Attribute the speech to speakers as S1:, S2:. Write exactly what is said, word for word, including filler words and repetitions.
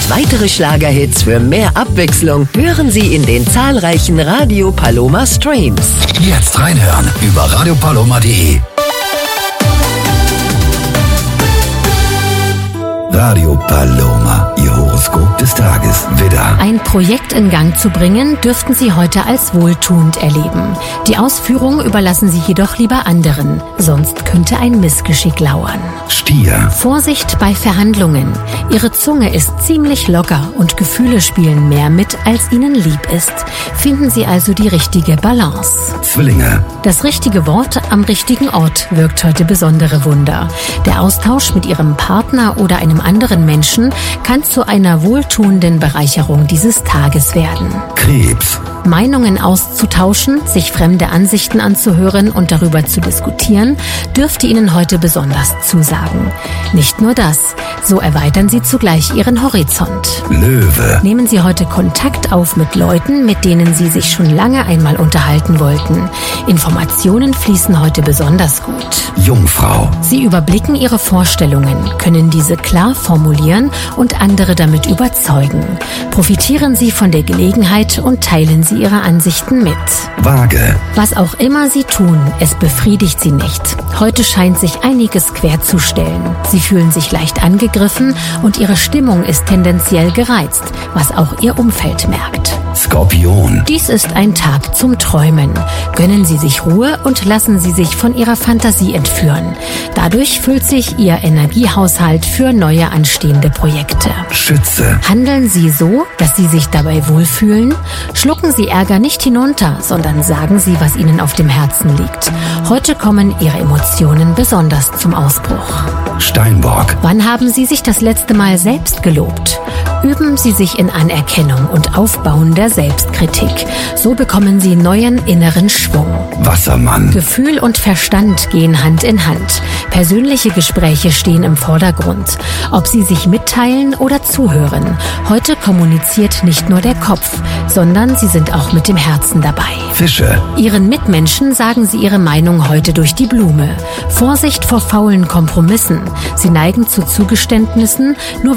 S1: und weitere Schlagerhits für mehr Abwechslung hören Sie in den zahlreichen Radio Paloma Streams.
S2: Jetzt reinhören über radio paloma punkt de. Radio Paloma, Ihr Horoskop des Tages. Widder.
S3: Ein Projekt in Gang zu bringen, dürften Sie heute als wohltuend erleben. Die Ausführung überlassen Sie jedoch lieber anderen, sonst könnte ein Missgeschick lauern.
S2: Stier.
S3: Vorsicht bei Verhandlungen. Ihre Zunge ist ziemlich locker und Gefühle spielen mehr mit, als Ihnen lieb ist. Finden Sie also die richtige Balance.
S2: Zwillinge.
S3: Das richtige Wort am richtigen Ort wirkt heute besondere Wunder. Der Austausch mit Ihrem Partner oder einem anderen Menschen kann zu einer wohltuenden Bereicherung dieses Tages werden.
S2: Krebs.
S3: Meinungen auszutauschen, sich fremde Ansichten anzuhören und darüber zu diskutieren, dürfte Ihnen heute besonders zusagen. Nicht nur das, so erweitern Sie zugleich Ihren Horizont.
S2: Löwe.
S3: Nehmen Sie heute Kontakt auf mit Leuten, mit denen Sie sich schon lange einmal unterhalten wollten. Informationen fließen heute besonders gut.
S2: Jungfrau.
S3: Sie überblicken Ihre Vorstellungen, können diese klar formulieren und andere damit überzeugen. Profitieren Sie von der Gelegenheit und teilen Sie Ihre Ansichten mit.
S2: Waage.
S3: Was auch immer Sie tun, es befriedigt Sie nicht. Heute scheint sich einiges querzustellen. Sie fühlen sich leicht angegriffen und Ihre Stimmung ist tendenziell gereizt, was auch Ihr Umfeld merkt.
S2: Skorpion.
S3: Dies ist ein Tag zum Träumen. Gönnen Sie sich Ruhe und lassen Sie sich von Ihrer Fantasie entführen. Dadurch füllt sich Ihr Energiehaushalt für neue anstehende Projekte.
S2: Schütze.
S3: Handeln Sie so, dass Sie sich dabei wohlfühlen. Schlucken Sie Ärger nicht hinunter, sondern sagen Sie, was Ihnen auf dem Herzen liegt. Heute kommen Ihre Emotionen besonders zum Ausbruch.
S2: Steinbock.
S3: Wann haben Sie sich das letzte Mal selbst gelobt? Üben Sie sich in Anerkennung und aufbauender Selbstkritik. So bekommen Sie neuen inneren Schwung.
S2: Wassermann.
S3: Gefühl und Verstand gehen Hand in Hand. Persönliche Gespräche stehen im Vordergrund. Ob Sie sich mitteilen oder zuhören. Heute kommuniziert nicht nur der Kopf, sondern Sie sind auch mit dem Herzen dabei.
S2: Fische.
S3: Ihren Mitmenschen sagen Sie Ihre Meinung heute durch die Blume. Vorsicht vor faulen Kompromissen. Sie neigen zu Zugeständnissen, nur